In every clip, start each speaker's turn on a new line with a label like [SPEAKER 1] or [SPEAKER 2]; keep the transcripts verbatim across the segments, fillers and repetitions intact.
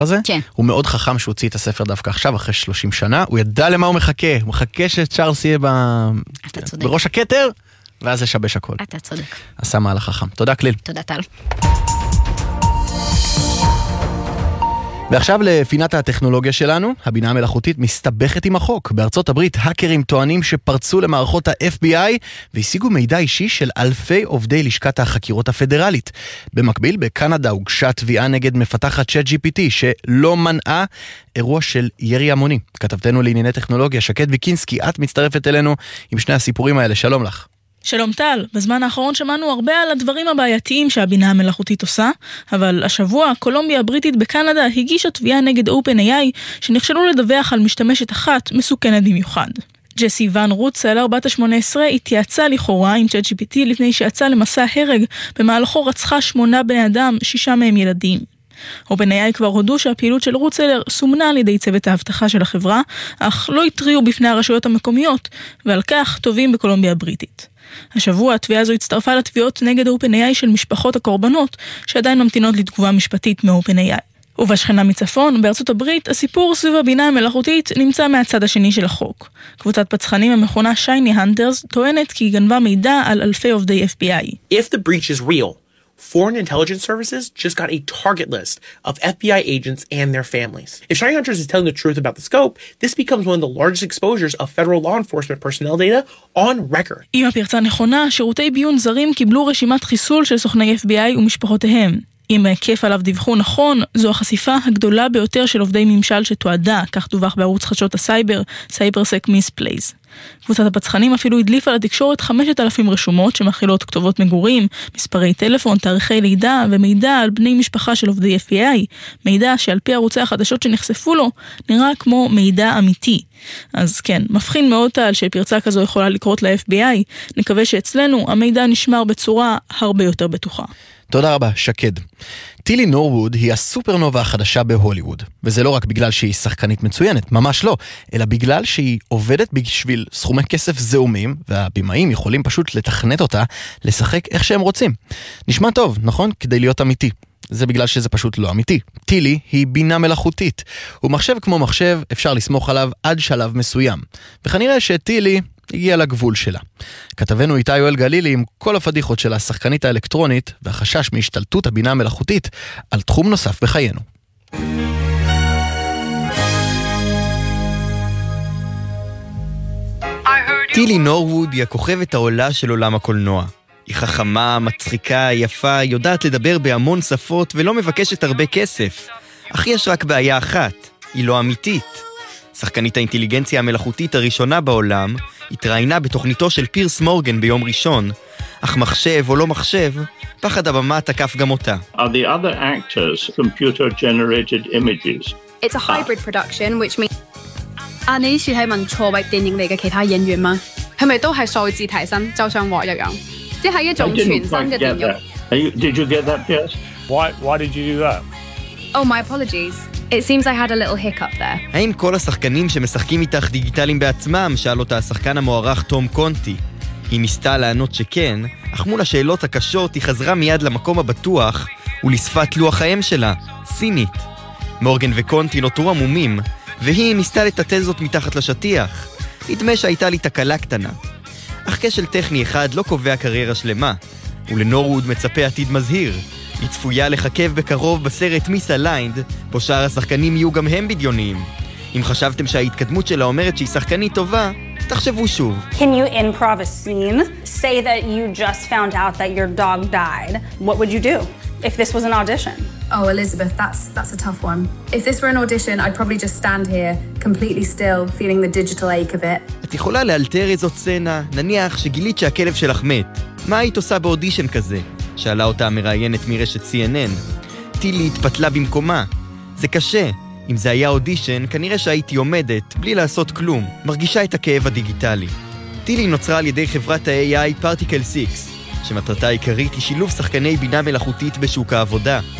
[SPEAKER 1] הזה.
[SPEAKER 2] כן.
[SPEAKER 1] הוא מאוד חכם שהוא הוציא את הספר דווקא עכשיו, אחרי שלושים שנה. הוא ידע למה הוא מחכה. הוא מחכה שצ'ארלס יהיה ב... בראש הכתר, ואז ישבש הכל.
[SPEAKER 2] אתה צודק.
[SPEAKER 1] עשה מהלך חכם. תודה כליל.
[SPEAKER 2] תודה טל.
[SPEAKER 1] ועכשיו לפינת הטכנולוגיה שלנו, הבינה המלאכותית מסתבכת עם החוק. בארצות הברית האקרים טוענים שפרצו למערכות ה-אף בי איי והשיגו מידע אישי של אלפי עובדי לשכת החקירות הפדרלית. במקביל, בקנדה הוגשה תביעה נגד מפתחת צ'אט ג'י פי טי שלא מנעה אירוע של ירי המוני. כתבתנו לענייני טכנולוגיה, שקד ויקינסקי, את מצטרפת אלינו עם שני הסיפורים האלה. שלום לך.
[SPEAKER 3] שלום טל, בזמן האחרון שמענו הרבה על הדברים הבעייתיים שהבינה המלאכותית עושה, אבל השבוע קולומביה הבריטית בקנדה הגישה תביעה נגד אופן איי איי שנכשלו לדווח על משתמשת אחת מסוכנת במיוחד. ג'סי ון רוצלר, בת ה-שמונה עשרה, התייעצה לכאורה עם צ'אט ג'י פי טי לפני שיצאה למסע הרג, במהלכו רצחה שמונה בני אדם, שישה מהם ילדים. אופן איי איי כבר הודו שהפעילות של רוצלר סומנה על ידי צוות ההבטחה של החברה, אך לא התריעו בפני הרשויות המקומיות, ועל כך תובעים בקולומביה הבריטית. השבוע התביעה הזו הצטרפה לתביעות נגד אופן איי איי של משפחות הקורבנות, שעדיין ממתינות לתגובה משפטית מאופן איי איי. ובשכנה מצפון, בארצות הברית, הסיפור סביב הבינה המלאכותית נמצא מהצד השני של החוק. קבוצת פצחנים המכונה שייני הנטרס טוענת כי היא גנבה מידע על אלפי עובדי אף בי איי.
[SPEAKER 4] If the breach is real, Foreign Intelligence Services just got a target list of אף בי איי agents and their families. If Shiny Hunters is telling the truth about the scope, this becomes one of the largest exposures of federal law enforcement personnel data on record.
[SPEAKER 3] אם הפרצה נכונה, שירותי ביון זרים קיבלו רשימת חיסול של סוכני אף בי איי ומשפחותיהם. אם ההיקף עליו דיווחו נכון, זו החשיפה הגדולה ביותר של עובדי ממשל שתועדה, כך דווח בערוץ חדשות הסייבר, סייברסק מיספלייז. קבוצת הפצחנים אפילו הדליפה לתקשורת חמשת אלפים רשומות שמכילות כתובות מגורים, מספרי טלפון, תאריכי לידה ומידע על בני משפחה של עובדי אף בי איי, מידע שעל פי ערוצי החדשות שנחשפו לו נראה כמו מידע אמיתי. אז כן, מבחין מאוד טל שפרצה כזו יכולה לקרות ל-אף בי איי, נקווה שאצלנו המידע נשמר בצורה הרבה יותר בטוחה.
[SPEAKER 1] תודה רבה, שקד. טילי נורווד היא הסופרנובה החדשה בהוליווד, וזה לא רק בגלל שהיא שחקנית מצוינת, ממש לא, אלא בגלל שהיא עובדת בשביל סכומי כסף זעומים, והבימאים יכולים פשוט לתכנת אותה, לשחק איך שהם רוצים. נשמע טוב, נכון? כדי להיות אמיתי. זה בגלל שזה פשוט לא אמיתי. טילי היא בינה מלאכותית, ומחשב כמו מחשב אפשר לסמוך עליו עד שלב מסוים. וכנראה שטילי הגיע לגבול שלה. כתבנו איתי יואל גלילי עם כל הפדיחות של השחקנית האלקטרונית והחשש מהשתלטות הבינה המלאכותית על תחום נוסף בחיינו. טילי נורווד היא הכוכבת העולה של עולם הקולנוע. היא חכמה, מצחיקה, יפה, יודעת לדבר בהמון שפות ולא מבקשת הרבה כסף. אך יש רק בעיה אחת, היא לא אמיתית. שחקנית האינטליגנציה המלאכותית הראשונה בעולם התראיינה בתוכניתו של פירס מורגן ביום ראשון, אך מחשב או לא מחשב, פחד הבמה תקף גם אותה.
[SPEAKER 5] Are the other actors computer-generated images?
[SPEAKER 6] It's a hybrid production, which means 啊，你是係問錯位電影嚟嘅其他演員嗎？係咪都係數字提升，就像我一樣？即係一種全新嘅電影。
[SPEAKER 5] Did you get that, Pierce?
[SPEAKER 7] Why, why did you do that?
[SPEAKER 6] Oh, my apologies. It seems I had a little hiccup there.
[SPEAKER 1] האם כל השחקנים שמשחקים איתך דיגיטליים בעצמם? שאל אותה השחקן המוערך תום קונטי. היא ניסתה לענות שכן, אך מול השאלות הקשות היא חזרה מיד למקום הבטוח ולשפת לוח האם שלה, סינית. מורגן וקונטי נותרו עמומים, והיא ניסתה לטטל זאת מתחת לשטיח. נדמה שהייתה לי תקלה קטנה. אך כשל טכני אחד לא קובע קריירה שלמה, ולנורווד מצפה עתיד מזהיר. היא צפויה לחכב בקרוב בסרט מיס אליינד, בו שאר השחקנים יהיו גם הם בדיוניים. אם חשבתם שההתקדמות שלה אומרת שהיא שחקנית טובה, תחשבו שוב.
[SPEAKER 8] Can you improv a scene? Say that you just found out that your dog died. What would you do if this was an audition?
[SPEAKER 6] Oh, Elizabeth, that's that's a tough one. If this were an audition, I'd probably just stand here, completely still, feeling the digital ache of it.
[SPEAKER 1] את יכולה לאלתר איזו סצנה, נניח שגילית שהכלב שלך מת. מה היית עושה באודישן כזה? שאלה אותה המראיינת מרשת סי אן אן. טילי התפתלה במקומה. זה קשה. אם זה היה אודישן, כנראה שהייתי עומדת, בלי לעשות כלום. מרגישה את הכאב הדיגיטלי. טילי נוצרה על ידי חברת ה-איי איי Particle שש, שמטרתה העיקרית היא שילוב שחקני בינה מלאכותית בשוק העבודה.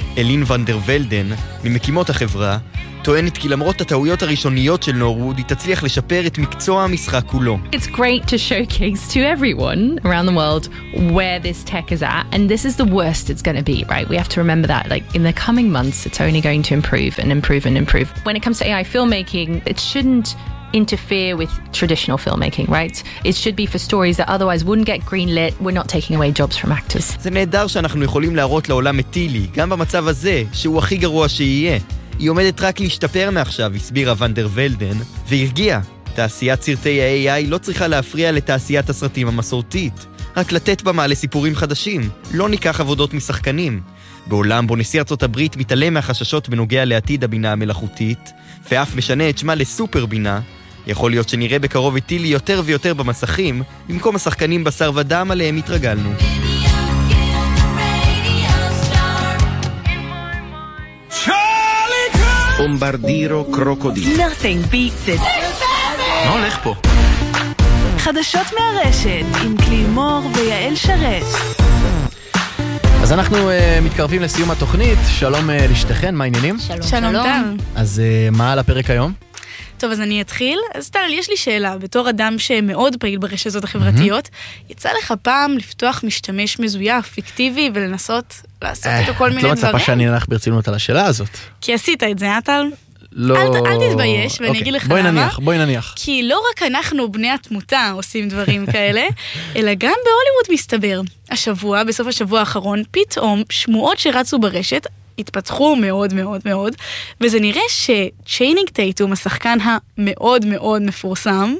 [SPEAKER 1] אלין ונדר ולדן, ממקימות החברה, טוענת כי למרות הטעויות הראשוניות של נורwood, היא תצליח לשפר את מקצוע המשחק כולו.
[SPEAKER 2] It's great to showcase to everyone around the world where this tech is at, and this is the worst it's going to be, right? We have to remember that. Like, in the coming months, it's only going to improve and improve and improve. When it comes to A I filmmaking, it shouldn't interfere with traditional filmmaking, right? It should be for stories that otherwise wouldn't get greenlit. We're not taking away jobs from actors.
[SPEAKER 1] זה נהדר שאנחנו יכולים להראות לעולם את טילי, גם במצב הזה, שהוא הכי גרוע שיהיה. היא עומדת רק להשתפר מעכשיו, הסבירה ונדר ולדן, והרגיעה. תעשיית סרטי ה-איי איי לא צריכה להפריע לתעשיית הסרטים המסורתית, רק לתת במה לסיפורים חדשים. לא ניקח עבודות משחקנים. בעולם בו נשיא ארצות הברית מתעלם מהחששות בנוגע לעתיד הבינה המלאכותית, ואף משנה את שמה לסופר בינה, יכול להיות שנראה בקרוב את טילי יותר ויותר במסכים, במקום השחקנים בשר ודם עליהם התרגלנו.
[SPEAKER 9] בומברדירו קרוקודיל.
[SPEAKER 10] Nothing beats it.
[SPEAKER 9] מה הולך פה?
[SPEAKER 10] חדשות מהרשת עם קלימור ויעל שרת.
[SPEAKER 11] אז אנחנו uh, מתקרבים לסיום התוכנית. שלום uh, לשתכן, מה העניינים?
[SPEAKER 3] שלום, שלום. שלום.
[SPEAKER 11] אז uh, מה על הפרק היום?
[SPEAKER 3] טוב, אז אני אתחיל. אז טל, יש לי שאלה. בתור אדם שמאוד פעיל ברשתות החברתיות, mm-hmm. יצא לך פעם לפתוח משתמש מזויף, פיקטיבי, ולנסות לעשות אה, איתו כל מיני דברים?
[SPEAKER 11] את לא מצפה שאני אלך ברצינות על השאלה הזאת.
[SPEAKER 3] כי עשית את זה, אה, טל?
[SPEAKER 11] לא...
[SPEAKER 3] אל, אל תתבייש, ואני אוקיי. אגיד לך
[SPEAKER 11] בואי
[SPEAKER 3] למה.
[SPEAKER 11] נניח, בואי נניח.
[SPEAKER 3] כי לא רק אנחנו, בני התמותה, עושים דברים כאלה, אלא גם בהוליווד מסתבר. השבוע, בסוף השבוע האחרון, פתאום שמועות שרצו ברשת, התפתחו מאוד מאוד מאוד, וזה נראה שצ'יינינג טייטום, השחקן המאוד מאוד מפורסם,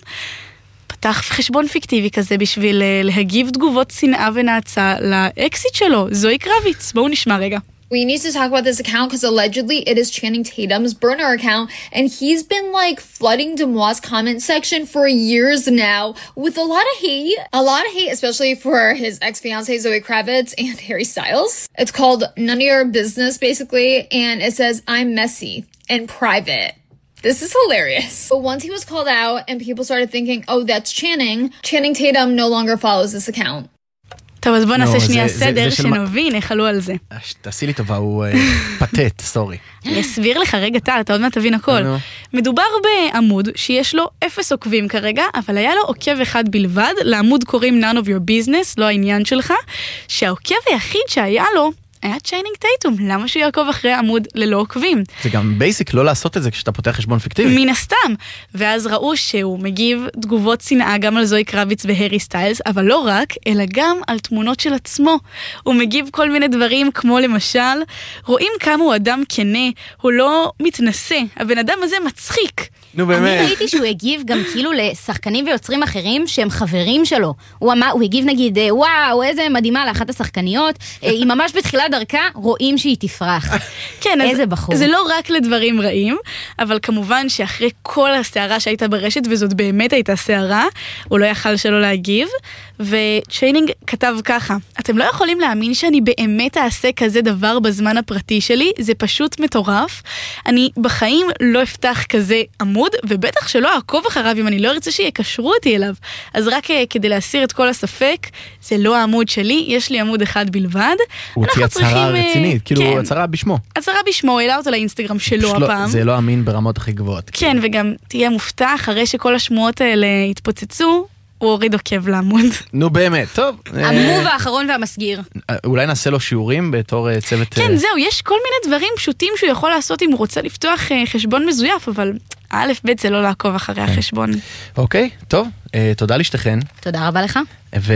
[SPEAKER 3] פתח חשבון פיקטיבי כזה בשביל להגיב תגובות שנאה ונאצה לאקסיט שלו, זוהי קרביץ. בואו נשמע רגע.
[SPEAKER 12] We need to talk about this account because allegedly it is Channing Tatum's burner account, and he's been like flooding Demois' comment section for years now with a lot of hate. A lot of hate, especially for his ex-fiancée Zoe Kravitz and Harry Styles. It's called None of Your Business, basically, and it says, I'm messy and private. This is hilarious. But once he was called out and people started thinking, oh, that's Channing, Channing Tatum no longer follows this account.
[SPEAKER 3] טוב, אז בוא נעשה שנייה סדר שנבין איך עלו על זה.
[SPEAKER 11] תעשי לי טובה, הוא פתט, סורי.
[SPEAKER 3] אני אסביר לך רגע, טל, אתה עוד מעט תבין הכל. מדובר בעמוד שיש לו אפס עוקבים כרגע, אבל היה לו עוקב אחד בלבד, לעמוד קוראים None of Your Business, לא העניין שלך, שהעוקב היחיד שהיה לו, היה צ'יינינג טייטום, למה שהוא יעקוב אחרי עמוד ללא עוקבים?
[SPEAKER 11] זה גם בייסיק לא לעשות את זה כשאתה פותח חשבון פיקטיבי.
[SPEAKER 3] מן הסתם. ואז ראו שהוא מגיב תגובות שנאה גם על זוהי קרביץ והרי סטיילס, אבל לא רק, אלא גם על תמונות של עצמו. הוא מגיב כל מיני דברים, כמו למשל, רואים כמה הוא אדם כנה, הוא לא מתנסה, הבן אדם הזה מצחיק.
[SPEAKER 11] נו באמת.
[SPEAKER 13] אני ראיתי שהוא הגיב גם כאילו לשחקנים ויוצרים אחרים שהם חברים שלו. הוא אמר, הוא הגיב נגיד, וואו, איזה מדהימה לאחת השחקניות, היא ממש בתחילת דרכה, רואים שהיא תפרח.
[SPEAKER 3] כן,
[SPEAKER 13] איזה בחור.
[SPEAKER 3] זה לא רק לדברים רעים, אבל כמובן שאחרי כל הסערה שהייתה ברשת, וזאת באמת הייתה סערה, הוא לא יכל שלא להגיב, וצ'יינינג כתב ככה, אתם לא יכולים להאמין שאני באמת אעשה כזה דבר בזמן הפרטי שלי, זה פשוט מטורף, אני בחיים לא אפתח כזה עמוד, ובטח שלא אעקוב אחריו אם אני לא ארצה שיקשרו אותי אליו, אז רק כדי להסיר את כל הספק, זה לא העמוד שלי, יש לי עמוד אחד בלבד.
[SPEAKER 11] הוא הוציא הצהרה רצינית, כאילו הצהרה בשמו.
[SPEAKER 3] הצהרה בשמו, העלה אותו לאינסטגרם שלו הפעם.
[SPEAKER 11] זה לא אמין ברמות הכי גבוהות.
[SPEAKER 3] כן, וגם תהיה מופתע, אחרי שכל השמועות האלה התפוצצו, הוא הוריד עוקב לעמוד.
[SPEAKER 11] נו באמת, טוב.
[SPEAKER 13] המוב האחרון והמסגיר.
[SPEAKER 11] אולי נעשה לו שיעורים בתור צוות...
[SPEAKER 3] כן, זהו, יש כל מיני דברים פשוטים שהוא יכול לעשות אם הוא רוצה לפתוח חשבון מזויף, אבל א' ב' זה לא לעקוב אחרי החשבון.
[SPEAKER 11] אוקיי, טוב, תודה לשתכן.
[SPEAKER 13] תודה רבה לך.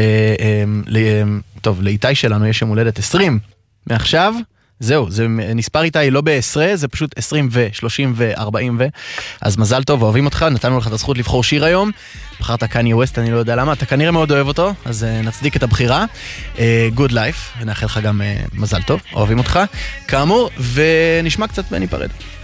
[SPEAKER 11] וטוב, לאיתי שלנו יש יום הולדת עשרים. מעכשיו... זהו, זה נספר איתי לא בעשרה, זה פשוט עשרים ו-שלושים ו-ארבעים ו... אז מזל טוב, אוהבים אותך, נתנו לך את הזכות לבחור שיר היום. בחרת קניה ווסט, אני לא יודע למה, אתה כנראה מאוד אוהב אותו, אז נצדיק את הבחירה. Good life, ונאחל לך גם מזל טוב, אוהבים אותך. כאמור, ונשמע קצת וניפרד.